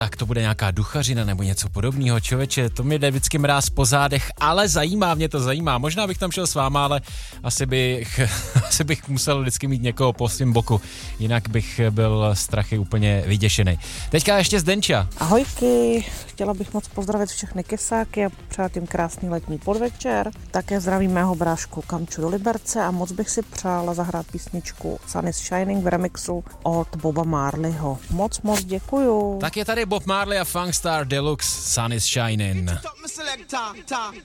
tak to bude nějaká duchařina nebo něco podobného. Člověče, to mi jde vždycky mráz po zádech, ale mě to zajímá. Možná bych tam šel s váma, ale asi bych musel vždycky mít někoho po svým boku, jinak bych byl strachy úplně vyděšený. Teďka ještě Zdenča. Ahojky, chtěla bych moc pozdravit všechny kysáky a přát jim krásný letní podvečer. Také zdravím mého brášku Kamču do Liberce a moc bych si přála zahrát písničku Sun is Shining v remixu od Boba Marleyho. Moc děkuju. Tak je tady Bob Marley a Funkstar Deluxe Sun is Shining.